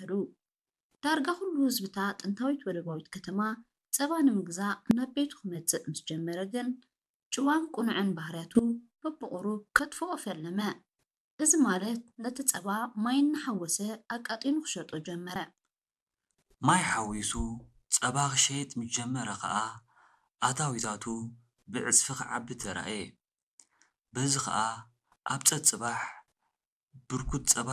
ይውሰዱ ዳርጋ ሁሉ ህዝብታ ጥንታዊት ወደባዊት ከተማ ጸባ ንምግዛእ ናብ ቤቱ ክመጽእ ምስ ጀመረ ግን ጭዋን ቁንዕን ባህርያቱ በብቁሩብ ከጥፍኦ ፈለመ እዚ ማለት ነቲ ጸባ ማይን ሓወሰ አቃጢኑ ክሸጦ ጀመረ ማይ ሓዊሱ ጸባ ክሸይጥ ምስ ጀመረ ከዓ ኣታዊታቱ ብዕጽፊ ክዓቢ ተራእየ በዚ ከዓ ኣብ ፀጥ ጽባሕ ብርኩት ጸባ